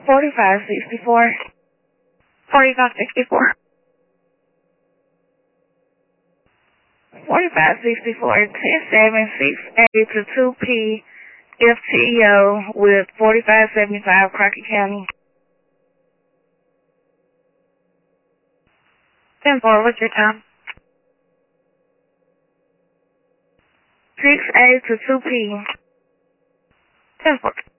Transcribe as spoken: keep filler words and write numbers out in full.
forty-five sixty-four. forty-five sixty-four. forty-five sixty-four, ten seven six eight to two P F T O with forty-five seventy-five Crockett County. ten four, what's your time? six eight to two P. ten four.